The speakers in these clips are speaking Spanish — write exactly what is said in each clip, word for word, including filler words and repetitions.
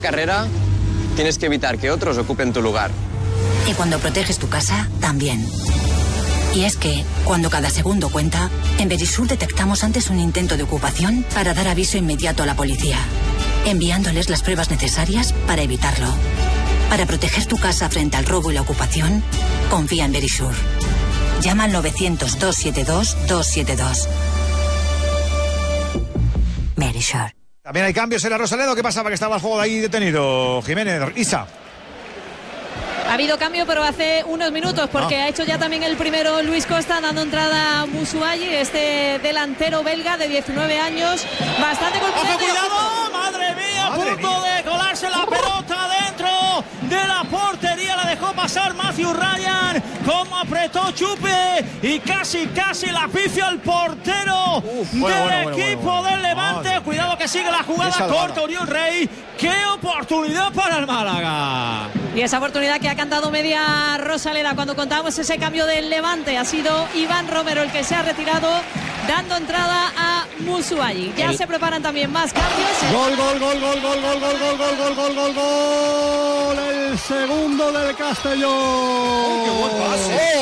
Carrera, tienes que evitar que otros ocupen tu lugar. Y cuando proteges tu casa, también. Y es que, cuando cada segundo cuenta, en Verisur detectamos antes un intento de ocupación para dar aviso inmediato a la policía, enviándoles las pruebas necesarias para evitarlo. Para proteger tu casa frente al robo y la ocupación, confía en Verisur. Llama al novecientos, doscientos setenta y dos, doscientos setenta y dos. Verisur. También hay cambios en la Rosaleda. ¿Qué pasaba? Que estaba el juego de ahí detenido. Jiménez, Isa. Ha habido cambio, pero hace unos minutos, porque ah. ha hecho ya también el primero Luis Costa, dando entrada a Musuayi, este delantero belga de diecinueve años, bastante golpeado. ¡Cuidado! ¡Madre mía! A punto de colarse la pelota dentro de la portería, la dejó pasar Matthew Ryan, como apretó Chupe y casi, casi la pifia al portero Uf, bueno, del bueno, bueno, equipo bueno, bueno. del Levante. Madre. Cuidado que sigue la jugada, corta Oriol Rey. ¡Qué oportunidad para el Málaga! Y esa oportunidad que ha cantado media Rosaleda cuando contábamos ese cambio del Levante ha sido Iván Romero el que se ha retirado, dando entrada a Musuayi. Ya el... se preparan también más cambios. Gol, gol, gol, gol, gol, gol, gol, gol, gol, gol, gol, gol, gol. El segundo del Castellón. Oh, ¡qué buen pase!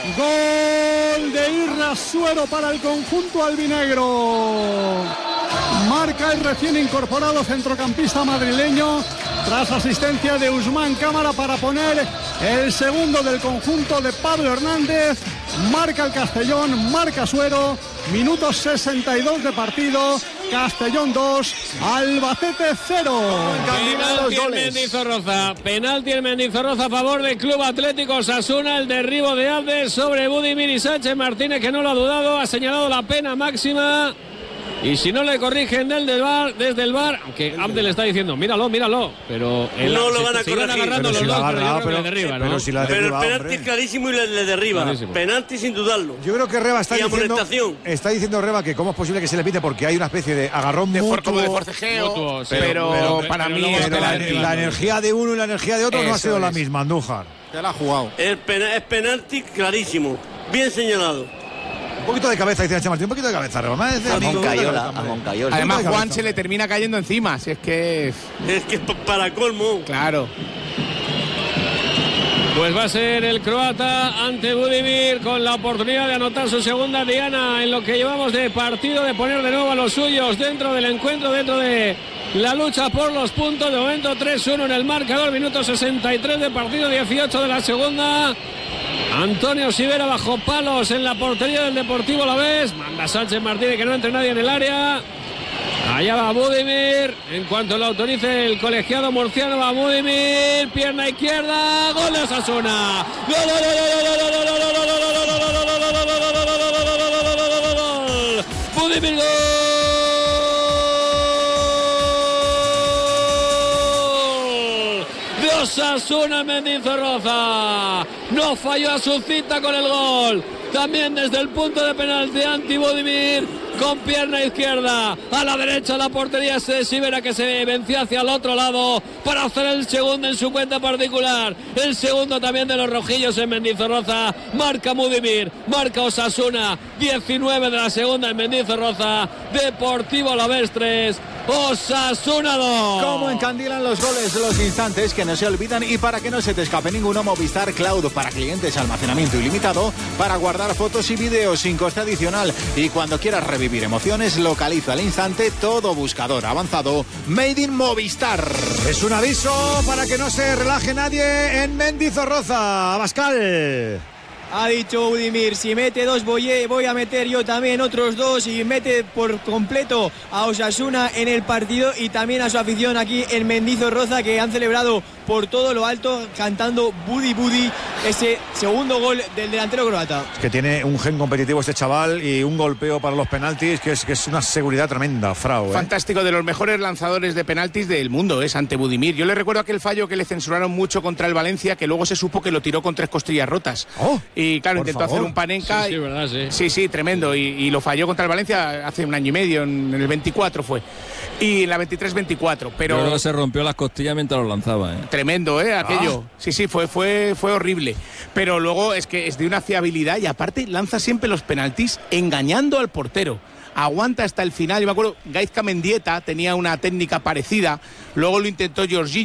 Gol de Irra Suero para el conjunto albinegro. Marca el recién incorporado centrocampista madrileño tras asistencia de Usman Cámara para poner el segundo del conjunto de Pablo Hernández. Marca el Castellón, marca Suero, minuto sesenta y dos de partido. Castellón dos, Albacete cero. Penalti en Mendizorroza, penalti en Mendizorroza a favor del Club Atlético Osasuna. El derribo de Abdes sobre Budimir y Sánchez Martínez, que no lo ha dudado, ha señalado la pena máxima. Y si no le corrigen desde el bar, desde el bar, aunque Abdel le está diciendo, míralo, míralo, pero el, no lo van a corregir. agarrando pero los si dos, agarra, pero yo creo pero, que le derriba, ¿no? Pero, si la pero derriba, el penalti es clarísimo y le, le derriba. Clarísimo. Penalti sin dudarlo. Yo creo que Reba está diciendo, está diciendo Reba que cómo es posible que se le pite porque hay una especie de agarrón de mutuo, como de forcejeo, mutuo, pero, pero, pero, pero para pero mí pero la, la energía de uno y la energía de otro Eso no ha sido es. la misma, Andújar. Ya la ha jugado. El pena, es penalti clarísimo, bien señalado. Un poquito de cabeza, dice Sánchez Martín, un poquito de cabeza, Reba. A Moncayola, a Moncayola. Además, Juan se le termina cayendo encima, si es que es... Es que es para colmo. Claro. Pues va a ser el croata ante Budimir con la oportunidad de anotar su segunda diana en lo que llevamos de partido, de poner de nuevo a los suyos dentro del encuentro, dentro de la lucha por los puntos. De momento tres uno en el marcador, minuto sesenta y tres de partido, dieciocho de la segunda. Antonio Sivera bajo palos en la portería del Deportivo Alavés. Manda Sánchez Martínez que no entre nadie en el área. Allá va Budimir. En cuanto lo autorice el colegiado murciano, va Budimir. Pierna izquierda. Gol de Osasuna. Gol, gol, gol, gol, gol, gol, gol, gol. Budimir, gol. Osasuna Mendizorroza no falló a su cita con el gol. También desde el punto de penalti anti Budimir con pierna izquierda a la derecha la portería de Sivera, que se venció hacia el otro lado para hacer el segundo en su cuenta particular. El segundo también de los rojillos en Mendizorroza. Marca Budimir, marca Osasuna. diecinueve de la segunda en Mendizorroza. Deportivo Alavés tres, Osasuna dos. Cómo encandilan los goles de los instantes que no se olvidan, y para que no se te escape ninguno, Movistar Cloud para clientes, almacenamiento ilimitado para guardar fotos y vídeos sin coste adicional, y cuando quieras revivir emociones, localiza al instante todo buscador avanzado Made in Movistar. Es un aviso para que no se relaje nadie en Mendizorroza. Abascal. Ha dicho Budimir, si mete dos voy, voy a meter yo también otros dos, y mete por completo a Osasuna en el partido y también a su afición aquí en Mendizorroza, que han celebrado por todo lo alto cantando Budi Budi, ese segundo gol del delantero croata. Es que tiene un gen competitivo este chaval y un golpeo para los penaltis que es, que es una seguridad tremenda, Frau. ¿eh? Fantástico, de los mejores lanzadores de penaltis del mundo es ante Budimir. Yo le recuerdo aquel fallo que le censuraron mucho contra el Valencia, que luego se supo que lo tiró con tres costillas rotas. Oh. Y Y claro, Por intentó favor. hacer un Panenka. Sí, sí, verdad, sí. Sí, sí, tremendo. Y, y lo falló contra el Valencia hace un año y medio, en, en el veinticuatro fue. Y en la veintitrés veinticuatro. Pero Yo creo que se rompió las costillas mientras lo lanzaba, ¿eh? tremendo, ¿eh? Aquello. Ah. Sí, sí, fue, fue, fue horrible. Pero luego es que es de una fiabilidad y aparte lanza siempre los penaltis engañando al portero. Aguanta hasta el final. Yo me acuerdo, Gaizka Mendieta tenía una técnica parecida. Luego lo intentó Jorginho.